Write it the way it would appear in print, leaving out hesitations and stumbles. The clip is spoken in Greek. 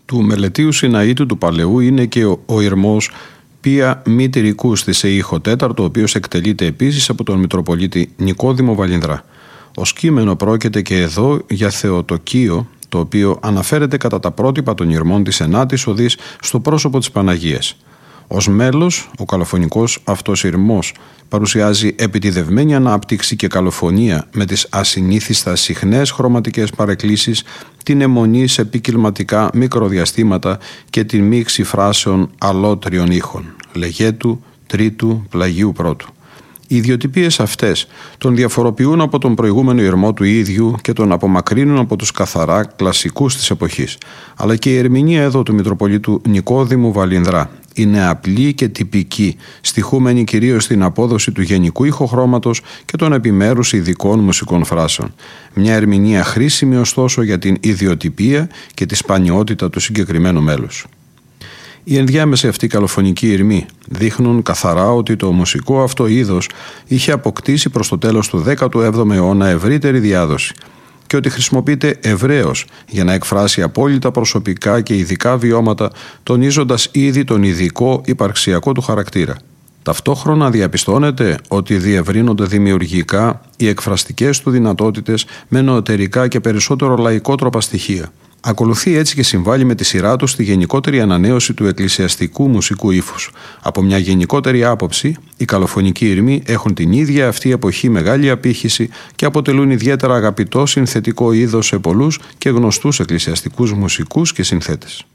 Του μελετίου Συναήτου του Παλαιού είναι και ο ηρμός Ποία μη τυρικού στη σε ήχο τέταρτο, ο οποίος εκτελείται επίσης από τον Μητροπολίτη Νικόδημο Βαλινδρά. Ως κείμενο πρόκειται και εδώ για θεοτοκείο, το οποίο αναφέρεται κατά τα πρότυπα των ηρμών της ενάτης οδής στο πρόσωπο της Παναγίας. Ως μέλος, ο καλοφωνικός αυτός ηρμός παρουσιάζει επιτιδευμένη ανάπτυξη και καλοφωνία με τις ασυνήθιστα συχνές χρωματικές παρεκκλήσεις, την αιμονή σε ποικιλματικά μικροδιαστήματα και την μίξη φράσεων αλότριων ήχων, λεγέτου, τρίτου, πλαγίου πρώτου. Οι ιδιοτυπίες αυτές τον διαφοροποιούν από τον προηγούμενο ηρμό του ίδιου και τον απομακρύνουν από τους καθαρά κλασικούς της εποχής. Αλλά και η ερμηνεία εδώ του Μητροπολίτου Νικόδημου Βαλινδρά είναι απλή και τυπική, στοιχούμενη κυρίως στην απόδοση του γενικού ηχοχρώματος και των επιμέρους ειδικών μουσικών φράσεων. Μια ερμηνεία χρήσιμη ωστόσο για την ιδιοτυπία και τη σπανιότητα του συγκεκριμένου μέλους. Οι ενδιάμεση αυτοί καλοφωνικοί ηρμοί δείχνουν καθαρά ότι το μουσικό αυτό είδος είχε αποκτήσει προς το τέλος του 17ου αιώνα ευρύτερη διάδοση και ότι χρησιμοποιείται ευρέως για να εκφράσει απόλυτα προσωπικά και ειδικά βιώματα, τονίζοντας ήδη τον ειδικό υπαρξιακό του χαρακτήρα. Ταυτόχρονα διαπιστώνεται ότι διευρύνονται δημιουργικά οι εκφραστικές του δυνατότητες με νοτερικά και περισσότερο λαϊκότροπα στοιχεία. Ακολουθεί έτσι και συμβάλλει με τη σειρά του στη γενικότερη ανανέωση του εκκλησιαστικού μουσικού ύφους. Από μια γενικότερη άποψη, οι καλοφωνικοί ηρμοί έχουν την ίδια αυτή εποχή μεγάλη απήχηση και αποτελούν ιδιαίτερα αγαπητό συνθετικό είδος σε πολλούς και γνωστούς εκκλησιαστικούς μουσικούς και συνθέτες.